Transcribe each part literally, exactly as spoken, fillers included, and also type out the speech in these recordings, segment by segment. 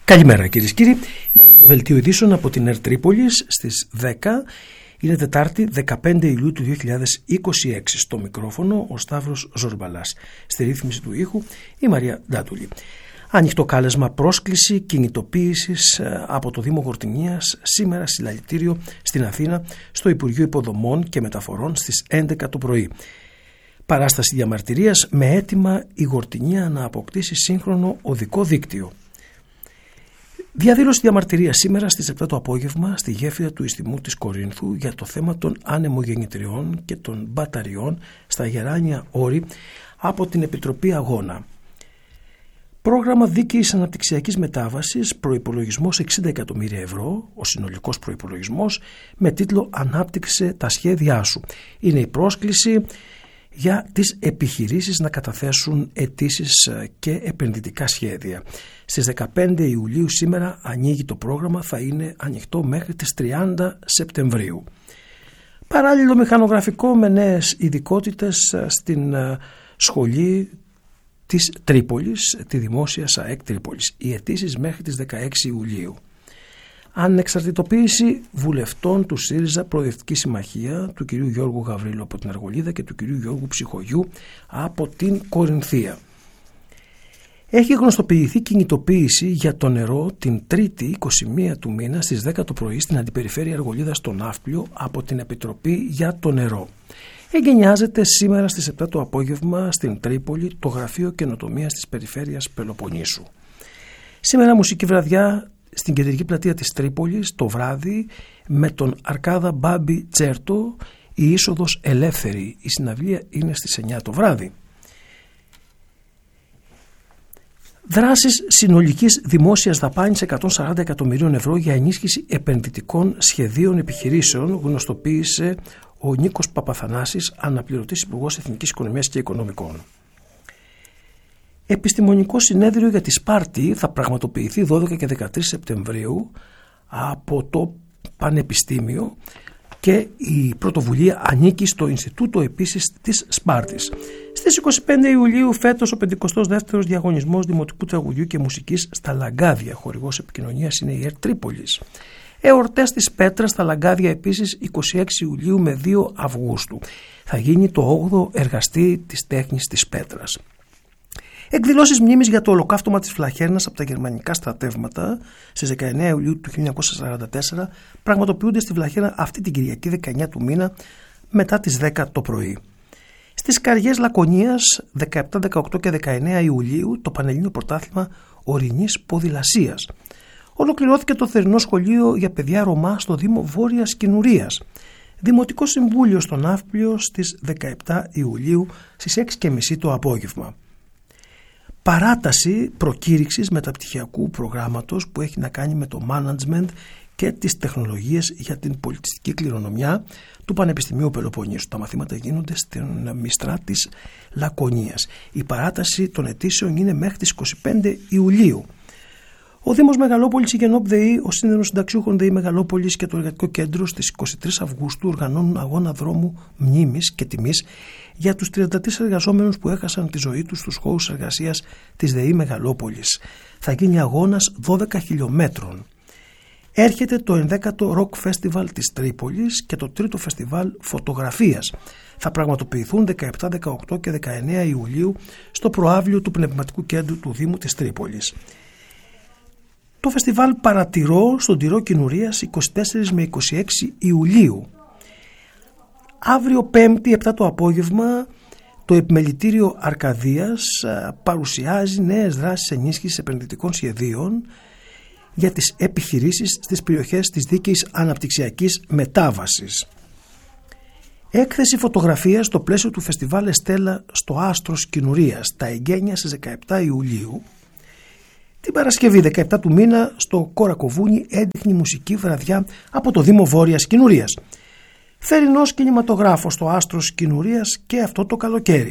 Καλημέρα κυρίες και κύριοι. Το δελτίο ειδήσεων από την ΕΡΤ Τρίπολης στις δέκα. Είναι Τετάρτη δεκαπέντε Ιουλίου του δύο χιλιάδες είκοσι έξι. Στο μικρόφωνο ο Σταύρος Ζορμπαλάς. Στη ρύθμιση του ήχου η Μαρία Ντάτουλη. Ανοιχτό κάλεσμα πρόσκληση κινητοποίησης από το Δήμο Γορτινίας σήμερα συλλαλητήριο στην Αθήνα στο Υπουργείο Υποδομών και Μεταφορών στις έντεκα το πρωί. Παράσταση διαμαρτυρίας με αίτημα η Γορτινία να αποκτήσει σύγχρονο οδικό δίκτυο. Διαδήλωση διαμαρτυρία σήμερα στις επτά το απόγευμα στη γέφυρα του Ιστιμού της Κορίνθου για το θέμα των ανεμογεννητριών και των μπαταριών στα Γεράνια Όρη από την Επιτροπή Αγώνα. Πρόγραμμα δίκαιης αναπτυξιακής μετάβασης, προϋπολογισμός εξήντα εκατομμύρια ευρώ, ο συνολικός προϋπολογισμός, με τίτλο «Ανάπτυξε τα σχέδιά σου». Είναι η πρόσκληση για τις επιχειρήσεις να καταθέσουν αιτήσεις και επενδυτικά σχέδια. Στις δεκαπέντε Ιουλίου σήμερα ανοίγει το πρόγραμμα, θα είναι ανοιχτό μέχρι τις τριάντα Σεπτεμβρίου. Παράλληλο μηχανογραφικό με νέες ειδικότητες στην σχολή της Τρίπολης, τη δημόσια ΣΑΕΚ Τρίπολης. Οι αιτήσεις μέχρι τις δεκαέξι Ιουλίου. Ανεξαρτητοποίηση βουλευτών του ΣΥΡΙΖΑ Προοδευτική Συμμαχία, του κυρίου Γιώργου Γαβρίλου από την Αργολίδα και του κυρίου Γιώργου Ψυχογιού από την Κορινθία. Έχει γνωστοποιηθεί κινητοποίηση για το νερό την Τρίτη είκοσι μία του μήνα στις δέκα το πρωί στην Αντιπεριφέρεια Αργολίδα στο Ναύπλιο από την Επιτροπή για το νερό. Εγκαινιάζεται σήμερα στις επτά το απόγευμα στην Τρίπολη το Γραφείο Καινοτομίας της Περιφέρειας Πελοποννήσου. Σήμερα μουσική βραδιά στην κεντρική πλατεία της Τρίπολης το βράδυ με τον Αρκάδα Μπάμπη Τσέρτο, η είσοδος ελεύθερη. Η συναυλία είναι στις εννιά το βράδυ. Δράσεις συνολικής δημόσιας δαπάνης εκατόν σαράντα εκατομμυρίων ευρώ για ενίσχυση επενδυτικών σχεδίων επιχειρήσεων γνωστοποίησε ο Νίκος Παπαθανάσης, αναπληρωτής Υπουργός Εθνικής Οικονομίας και Οικονομικών. Επιστημονικό συνέδριο για τη Σπάρτη θα πραγματοποιηθεί δώδεκα και δεκατρείς Σεπτεμβρίου από το Πανεπιστήμιο και η πρωτοβουλία ανήκει στο Ινστιτούτο επίσης της Σπάρτης. Στις είκοσι πέντε Ιουλίου φέτος ο πενηκοστός δεύτερος διαγωνισμός Δημοτικού Τραγουδιού και Μουσικής στα Λαγκάδια. Χορηγός επικοινωνίας είναι η ΕΡΤ Τρίπολης. Εορτές της Πέτρας στα Λαγκάδια επίσης είκοσι έξι Ιουλίου με δύο Αυγούστου. Θα γίνει το όγδοο εργαστήρι της τέχνης της Πέτρας. Εκδηλώσεις μνήμης για το ολοκαύτωμα της Βλαχέρνας από τα γερμανικά στρατεύματα στις δεκαεννέα Ιουλίου του χίλια εννιακόσια σαράντα τέσσερα πραγματοποιούνται στη Βλαχέρνα αυτή την Κυριακή δεκαεννέα του μήνα μετά τις δέκα το πρωί. Στις Καριές Λακωνίας δεκαεπτά, δεκαοκτώ και δεκαεννέα Ιουλίου το Πανελλήνιο Πρωτάθλημα Ορεινής Ποδηλασίας. Ολοκληρώθηκε το θερινό σχολείο για παιδιά Ρωμά στο Δήμο Βόρειας Κινουρίας. Δημοτικό Συμβούλιο στο Ναύπλιο στις δεκαεπτά Ιουλίου στις έξι και μισή το απόγευμα. Παράταση προκήρυξης μεταπτυχιακού προγράμματος που έχει να κάνει με το management και τις τεχνολογίες για την πολιτιστική κληρονομιά του Πανεπιστημίου Πελοποννήσου. Τα μαθήματα γίνονται στην Μιστρά της Λακωνίας. Η παράταση των αιτήσεων είναι μέχρι τις είκοσι πέντε Ιουλίου. Ο Δήμος Μεγαλόπολης, η Γενόπ ΔΕΗ, ο Σύνδεσμος Συνταξιούχων ΔΕΗ Μεγαλόπολης και το Εργατικό Κέντρο στις είκοσι τρεις Αυγούστου οργανώνουν αγώνα δρόμου μνήμης και τιμής για τους τριάντα τέσσερις εργαζόμενους που έχασαν τη ζωή τους στους χώρους εργασίας της ΔΕΗ Μεγαλόπολης. Θα γίνει αγώνας δώδεκα χιλιομέτρων. Έρχεται το ενδέκατο Rock Festival της Τρίπολης και το τρίτο Φεστιβάλ Φωτογραφίας. Θα πραγματοποιηθούν δεκαεπτά, δεκαοκτώ και δεκαεννέα Ιουλίου στο προαύλιο του Πνευματικού Κέντρου του Δήμου της Τρίπολης. Το φεστιβάλ Παρατηρώ στον Τυρό Κινουρίας είκοσι τέσσερα με είκοσι έξι Ιουλίου. Αύριο Πέμπτη επτά το απόγευμα το Επιμελητήριο Αρκαδίας παρουσιάζει νέες δράσεις ενίσχυσης επενδυτικών σχεδίων για τις επιχειρήσεις στις περιοχές της δίκαιης αναπτυξιακής μετάβασης. Έκθεση φωτογραφίας στο πλαίσιο του φεστιβάλ Εστέλα στο Άστρος Κινουρίας, τα εγγένεια στις δεκαεπτά Ιουλίου. Την Παρασκευή δεκαεπτά του μήνα στο Κορακοβούνι έντυχνη μουσική βραδιά από το Δήμο Βόρειας Κινουρίας. Θερινός κινηματογράφος στο Άστρος Κινουρίας και αυτό το καλοκαίρι.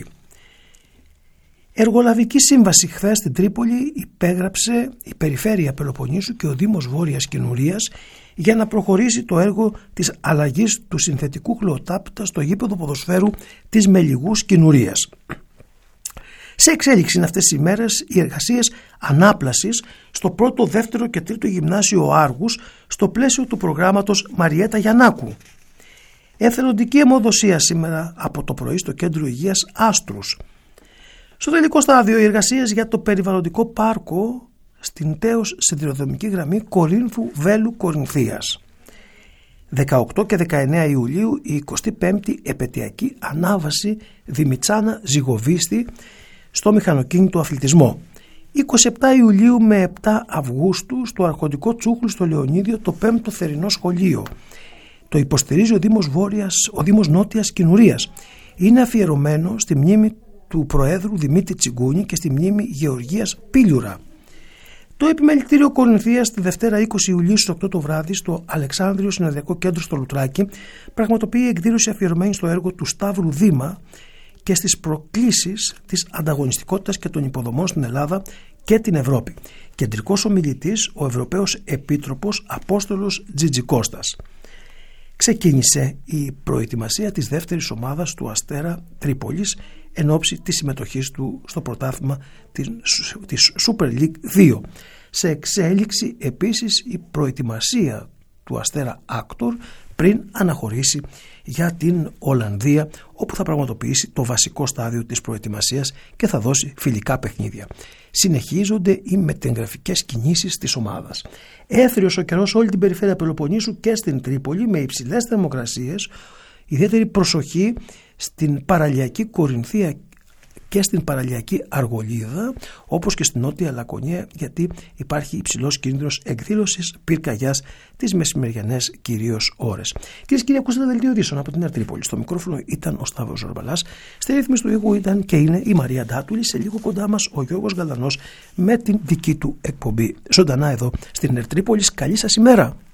Εργολαβική σύμβαση χθες στην Τρίπολη υπέγραψε η Περιφέρεια Πελοποννήσου και ο Δήμος Βόρειας Κινουρίας για να προχωρήσει το έργο της αλλαγής του συνθετικού χλωοτάπητα στο γήπεδο ποδοσφαίρου της Μελιγούς Κινουρίας. Σε εξέλιξη είναι αυτές τις ημέρες οι εργασίες ανάπλασης στο πρώτο, δεύτερο και τρίτο γυμνάσιο Άργους στο πλαίσιο του προγράμματος Μαριέτα Γιαννάκου. Εθελοντική αιμοδοσία σήμερα από το πρωί στο Κέντρο Υγείας Άστρους. Στο τελικό στάδιο οι εργασίες για το περιβαλλοντικό πάρκο στην τέως σιδηροδρομική γραμμή Κορίνθου Βέλου Κορινθίας. δεκαοκτώ και δεκαεννέα Ιουλίου η εικοστή πέμπτη επετειακή ανάβαση Δημητσάνα Ζυγοβίστη στο μηχανοκίνητο αθλητισμό. είκοσι επτά Ιουλίου με επτά Αυγούστου στο Αρχοντικό Τσούχλου στο Λεωνίδιο το πέμπτο θερινό σχολείο. Το υποστηρίζει ο Δήμος, Βόρειας, ο Δήμος Νότιας Κινουρίας. Είναι αφιερωμένο στη μνήμη του Προέδρου Δημήτρη Τσιγκούνη και στη μνήμη Γεωργίας Πίλιουρα. Το επιμελητήριο Κορινθίας τη Δευτέρα είκοσι Ιουλίου στις οκτώ το βράδυ στο Αλεξάνδριο Συνεδριακό Κέντρο στο Λουτράκι πραγματοποιεί εκδήλωση αφιερωμένη στο έργο του Σταύρου Δήμα και στις προκλήσεις της ανταγωνιστικότητας και των υποδομών στην Ελλάδα και την Ευρώπη. Κεντρικός ομιλητής ο Ευρωπαίος Επίτροπος Απόστολος Τζιτζικώστας. Ξεκίνησε η προετοιμασία της δεύτερης ομάδας του Αστέρα Τρίπολης εν ώψη της συμμετοχής του στο πρωτάθλημα της Super League δύο. Σε εξέλιξη επίσης η προετοιμασία του Αστέρα Άκτορ πριν αναχωρήσει για την Ολλανδία, όπου θα πραγματοποιήσει το βασικό στάδιο της προετοιμασίας και θα δώσει φιλικά παιχνίδια. Συνεχίζονται οι μετεγγραφικές κινήσεις της ομάδας. Έθριος ο καιρός όλη την περιφέρεια Πελοποννήσου και στην Τρίπολη με υψηλές θερμοκρασίες, ιδιαίτερη προσοχή στην παραλιακή Κορινθία και στην παραλιακή Αργολίδα, όπως και στην Νότια Λακωνία, γιατί υπάρχει υψηλός κίνδυνος εκδήλωσης πυρκαγιάς τις μεσημεριανές κυρίως ώρες. Κυρίες και κύριοι, ακούσατε δελτίο ειδήσεων από την Νέα Τρίπολη. Στο μικρόφωνο ήταν ο Σταύρος Ζορμπαλάς. Στη ρύθμιση του ήχου ήταν και είναι η Μαρία Ντάτουλη. Σε λίγο κοντά μας ο Γιώργος Γαλανός με την δική του εκπομπή. Ζωντανά εδώ στην Νέα Τρίπολη. Καλή σας ημέρα.